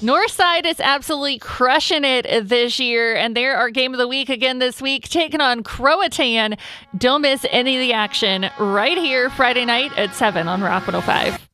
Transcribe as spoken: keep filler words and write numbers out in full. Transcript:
Northside is absolutely crushing it this year, and they're our game of the week again this week, taking on Croatan. Don't miss any of the action right here Friday night at seven on Rock one oh five.